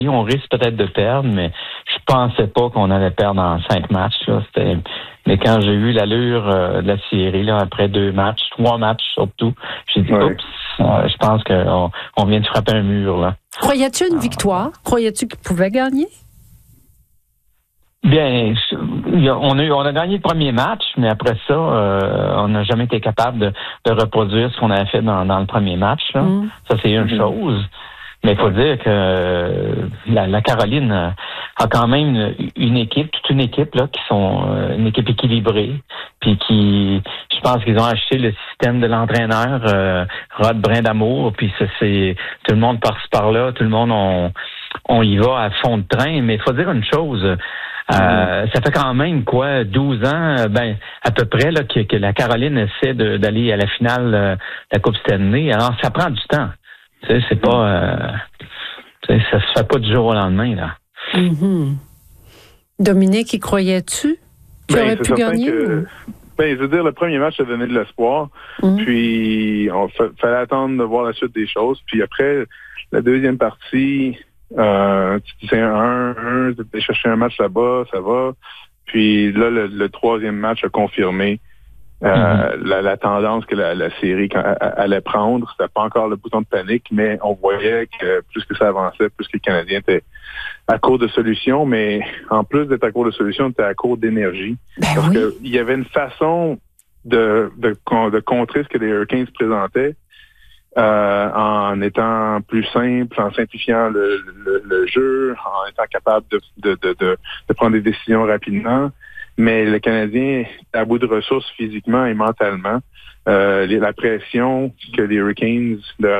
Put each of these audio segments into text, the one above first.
On risque peut-être de perdre, mais je pensais pas qu'on allait perdre en 5 matchs. Là. Mais quand j'ai vu l'allure de la série, là, après 2 matchs, 3 matchs surtout, j'ai dit, oups, je pense qu'on vient de frapper un mur. Là. Croyais-tu une victoire? Croyais-tu qu'ils pouvaient gagner? Bien, on a gagné le premier match, mais après ça, on n'a jamais été capable de reproduire ce qu'on avait fait dans le premier match. Là. Ça, c'est une chose. Mais il faut dire que la Caroline a quand même une équipe, toute une équipe là, qui sont une équipe équilibrée, puis je pense qu'ils ont acheté le système de l'entraîneur Rod Brindamour, puis ça, c'est tout le monde par-ci par-là, tout le monde on y va à fond de train. Mais il faut dire une chose. Ça fait quand même 12 ans, à peu près là que la Caroline essaie d'aller à la finale de la Coupe Stanley. Alors ça prend du temps. Tu sais, c'est pas, ça se fait pas du jour au lendemain là. Dominique, y croyais-tu qu'il aurait pu gagner? Je veux dire, le premier match a donné de l'espoir. Puis on fallait attendre de voir la suite des choses. Puis après, la deuxième partie. Tu disais 1-1, tu allais chercher un match là-bas, ça va. Puis là, le troisième match a confirmé la tendance que la série allait prendre. C'était pas encore le bouton de panique, mais on voyait que plus que ça avançait, plus que les Canadiens étaient à court de solutions. Mais en plus d'être à court de solutions, ils étaient à court d'énergie. Parce qu'il y avait une façon de contrer ce que les Hurricanes présentaient. En étant plus simple, en simplifiant le jeu, en étant capable de prendre des décisions rapidement. Mais le Canadien est à bout de ressources physiquement et mentalement. La pression que les Hurricanes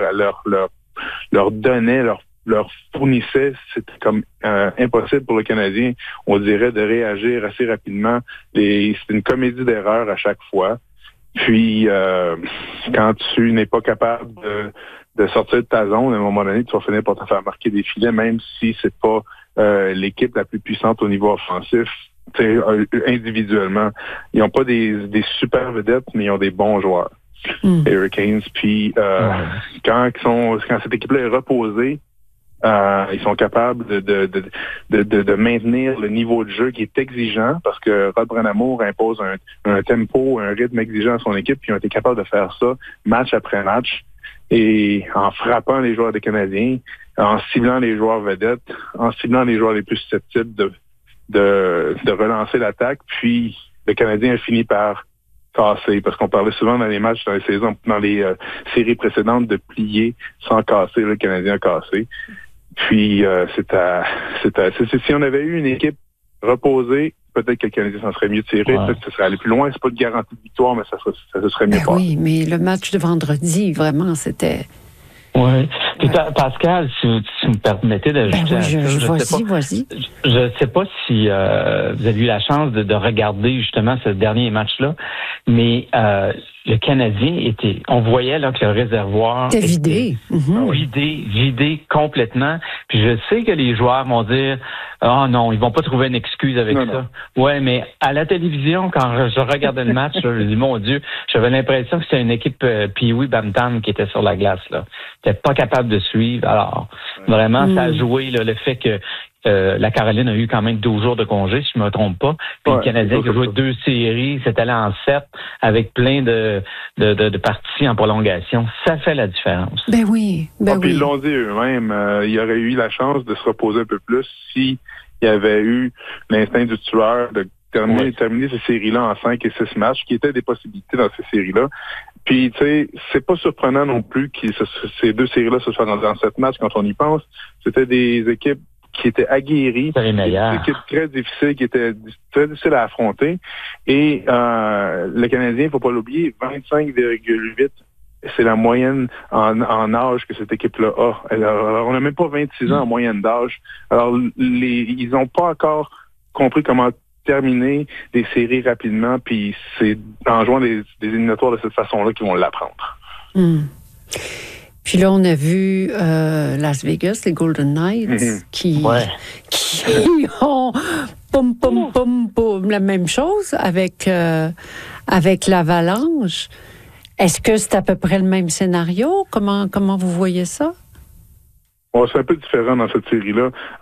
leur donnaient, leur fournissaient, c'était comme impossible pour le Canadien, on dirait, de réagir assez rapidement. C'est une comédie d'erreurs à chaque fois. Puis, quand tu n'es pas capable de sortir de ta zone, à un moment donné, tu vas finir par te faire marquer des filets, même si c'est pas l'équipe la plus puissante au niveau offensif. Individuellement, ils n'ont pas des super vedettes, mais ils ont des bons joueurs. Les Hurricanes. Puis, quand cette équipe-là est reposée, ils sont capables de maintenir le niveau de jeu qui est exigeant parce que Rod Brindamour impose un tempo, un rythme exigeant à son équipe, puis ils ont été capables de faire ça match après match et en frappant les joueurs des Canadiens, en ciblant les joueurs vedettes, en ciblant les joueurs les plus susceptibles de relancer l'attaque, puis le Canadien a fini par casser, parce qu'on parlait souvent dans les matchs, dans les séries précédentes, de plier sans casser. Le Canadien a cassé. Puis, si on avait eu une équipe reposée, peut-être que le Canadien s'en serait mieux tiré, peut-être que ça serait allé plus loin. C'est pas de garantie de victoire, mais ça se serait mieux passé. Oui, mais le match de vendredi, vraiment, c'était... Oui. Puis Pascal, si vous me permettez d'ajouter vas-y. Je ne sais pas si vous avez eu la chance de regarder justement ce dernier match-là, mais le Canadien on voyait là que le réservoir était vidé. Vidé complètement. Puis je sais que les joueurs vont dire oh non, ils vont pas trouver une excuse avec ça. Non. Ouais, mais à la télévision, quand je regardais le match, je dis mon Dieu, j'avais l'impression que c'était une équipe Pee-wee Bantam qui était sur la glace là. T'es pas capable de suivre. Alors, vraiment, ça a joué là, le fait que la Caroline a eu quand même 12 jours de congé, si je me trompe pas. Puis le Canadien qui a joué 2 séries, c'est allé en 7 avec plein de parties en prolongation. Ça fait la différence. Ben oui. Puis ils l'ont dit eux-mêmes, il y aurait eu la chance de se reposer un peu plus s'il y avait eu l'instinct du tueur de terminer ces séries-là en 5 et 6 matchs, qui étaient des possibilités dans ces séries-là. Puis, tu sais, c'est pas surprenant non plus que ces 2 séries-là se soient dans 7 matchs quand on y pense. C'était des équipes qui étaient aguerries, des équipes très difficiles, qui étaient très difficiles à affronter. Et le Canadien, il faut pas l'oublier, 25,8, c'est la moyenne en âge que cette équipe-là a. Alors, on n'a même pas 26 ans en moyenne d'âge. Alors, ils n'ont pas encore compris comment terminer des séries rapidement, puis c'est en jouant des éliminatoires de cette façon-là qu'ils vont l'apprendre. Puis là, on a vu Las Vegas, les Golden Knights, qui ont la même chose avec l'Avalanche. Est-ce que c'est à peu près le même scénario? Comment vous voyez ça? c'est un peu différent dans cette série-là.